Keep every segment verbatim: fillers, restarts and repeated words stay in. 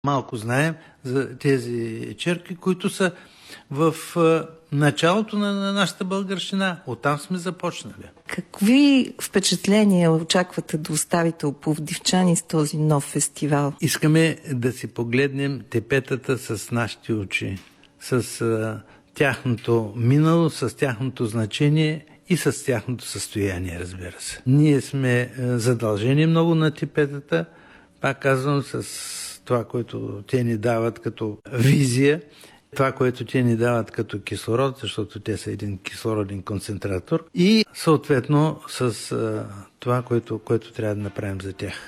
Малко знаем за тези черкви, които са в началото на нашата българщина. Оттам сме започнали. Какви впечатления очаквате да оставите у пловдивчани с този нов фестивал? Искаме да си погледнем тепетата с нашите очи, с а, тяхното минало, с тяхното значение и с тяхното състояние, разбира се. Ние сме а, задължени много на тепетата, пак казвам, с това, което те ни дават като визия, това, което те ни дават като кислород, защото те са един кислороден концентратор и съответно с а, това, което, което трябва да направим за тях.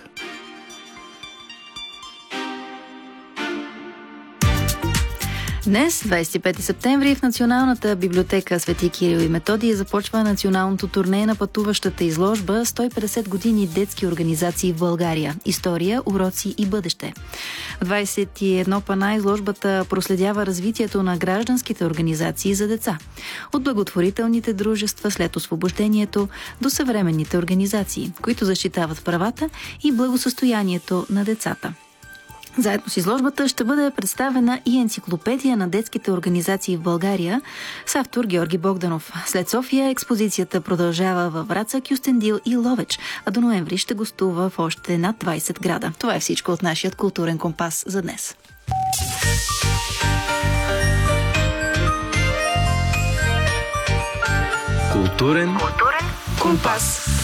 Днес, двадесет и пети септември, в Националната библиотека Свети Кирил и Методий започва националното турне на пътуващата изложба сто и петдесет години детски организации в България. История, уроци и бъдеще. В двадесет и едно пана изложбата проследява развитието на гражданските организации за деца. От благотворителните дружества след освобождението до съвременните организации, които защитават правата и благосъстоянието на децата. Заедно с изложбата ще бъде представена и енциклопедия на детските организации в България с автор Георги Богданов. След София експозицията продължава във Враца, Кюстендил и Ловеч, а до ноември ще гостува в още над двадесет града. Това е всичко от нашия културен компас за днес. Културен, културен компас.